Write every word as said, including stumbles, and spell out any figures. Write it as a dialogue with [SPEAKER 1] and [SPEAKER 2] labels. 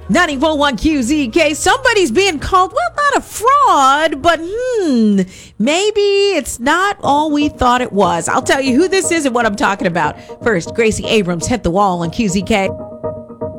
[SPEAKER 1] ninety-four point one Q Z K. Somebody's being called, well, not a fraud, but hmm, maybe it's not all we thought it was. I'll tell you who this is and what I'm talking about. First, Gracie Abrams hit the wall on Q Z K.